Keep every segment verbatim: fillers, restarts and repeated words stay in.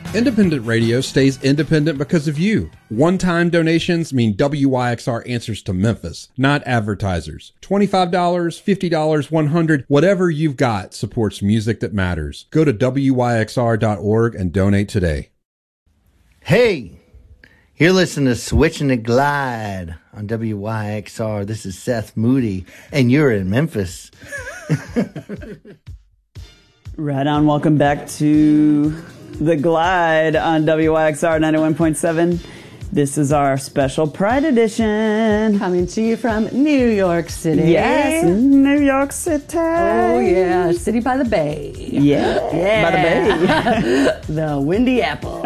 Independent radio stays independent because of you. One-time donations mean W Y X R answers to Memphis, not advertisers. twenty-five dollars, fifty dollars, one hundred dollars, whatever you've got supports music that matters. Go to W Y X R dot org and donate today. Hey, you're listening to Switching to Glide on W Y X R. This is Seth Moody, and you're in Memphis. Right on. Welcome back to The Glide on W Y X R ninety-one point seven. This is our special Pride Edition. Coming to you from New York City. Yes, New York City. Oh, yeah. City by the Bay. Yeah, yeah. by the Bay. The Windy Apple.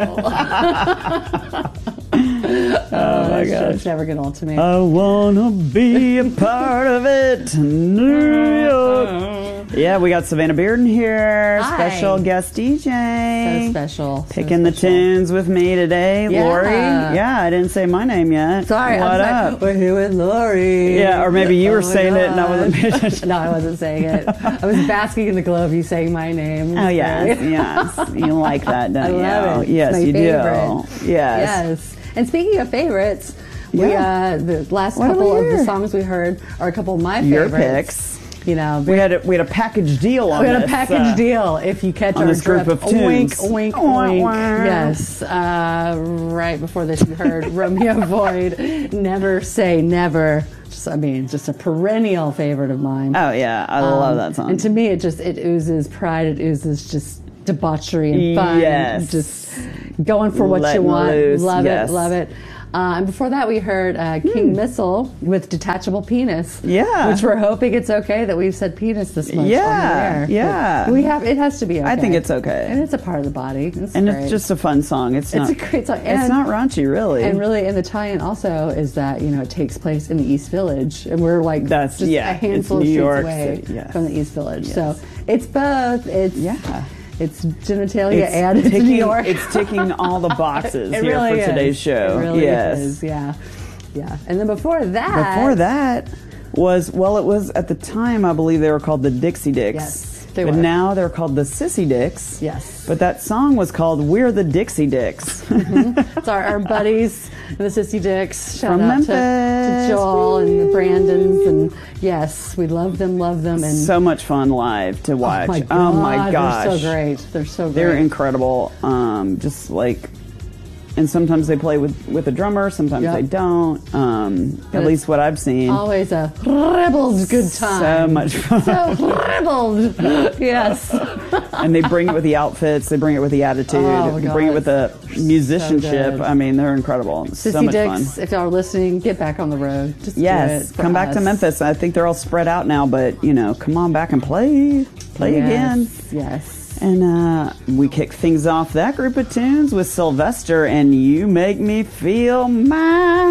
Oh, my gosh. It's never get old to me. I want to be a part of it. New York. Yeah, we got Savannah Bearden here. Hi. Special guest D J. So special. Picking so the tunes with me today. Yeah. Lori. Yeah, I didn't say my name yet. Sorry. What I'm up? Sorry. We're here with Lori. Yeah, or maybe you were oh saying it and I wasn't paying attention. No, I wasn't saying it. I was basking in the glow of you saying my name. Oh, yes, yes. You like that, don't I you? love it. Yes, it's my you favorite. do. Yes. Yes. And speaking of favorites, we Yeah. uh, the last What do couple we of hear? the songs we heard are a couple of my Your favorites. picks. You know, We had a, we had a package deal on we had this. a package uh, deal. If you catch on our this group drift, of tunes. wink, wink, Wah, wink. wah. Yes. Uh, right before this, you heard Romeo Void. Never say never. Just, I mean, just a perennial favorite of mine. Oh, yeah. I love Um, that song. And to me, it just it oozes pride. It oozes just debauchery and fun. Yes. Just going for what Letting you want. loose, Love yes. it. Love it. Uh, and before that, we heard uh, King Missile with Detachable Penis. Yeah. Which we're hoping it's okay that we've said penis this much Yeah, on the air. yeah. But we have. It has to be okay. I think it's okay. And it's a part of the body. It's and great. it's just a fun song. It's, It's not, a great song. It's And- not raunchy, really. And really, and the tie-in also is that, you know, it takes place in the East Village, and we're like That's- just yeah, a handful it's of New streets York away City, yes. from the East Village. Yes. So it's both. It's Yeah. It's genitalia It's and it's ticking, New York. It's ticking all the boxes It here really for is. today's show. It really yes. is. Yeah, yeah. And then before that, Before that was, well, it was at the time, I believe they were called the Dixie Dicks. Yes, they but were. now they're called the Sissy Dicks. Yes. But that song was called We're the Dixie Dicks. it's our, our buddies, the Sissy Dicks. Shout From out to, to Memphis. Joel and the Brandons, and yes, we love them, love them, and So much fun live to watch. oh my, Oh my gosh. they're so great. They're so great. They're incredible. Um, just like, and sometimes they play with, with a drummer, sometimes Yep. they don't. Um, But at least what I've seen. Always a rebels good time. So much fun. So rebels. Yes. And they bring it with the outfits, they bring it with the attitude, Oh, they bring it God. with the musicianship. good. I mean, they're incredible. Sissy so much Dicks, fun. if y'all are listening, get back on the road. Just Yes, do it for come back to us. Memphis. I think they're all spread out now, but you know, come on back and play, play again. Yes, yes. And uh, we kick things off that group of tunes with Sylvester and You Make Me Feel My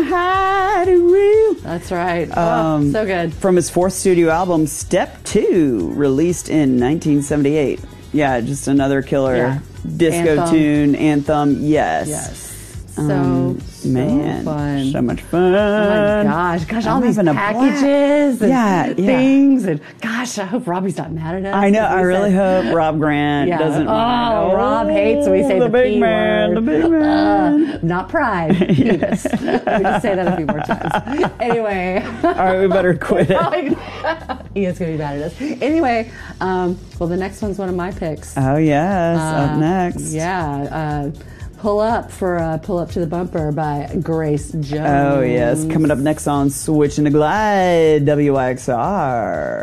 Hideaway. That's right. Um, oh, so good. From his fourth studio album, Step Two, released in nineteen seventy-eight. Yeah, just another killer Yeah. disco Anthem. tune, anthem. Yes. Yes. So, Um, so man, fun. so much fun. Oh my gosh, gosh, all I'm these having a blast. packages and Yeah, yeah. things, and gosh, I hope Robbie's not mad at us. I know. 'cause we I really said- hope Rob Grant Yeah. doesn't Oh, mind. Rob hates when we say the, the big P man, word. the big man. Uh, not pride. Penis. Let me just say that a few more times. Anyway. All right, we better quit it. He is going to be mad at us. Anyway, um, well, the next one's one of my picks. Oh yes, up Uh, next. Yeah. Uh, Pull Up for uh, Pull Up to the Bumper by Grace Jones. Oh yes, coming up next on Switching to Glide, W I X R.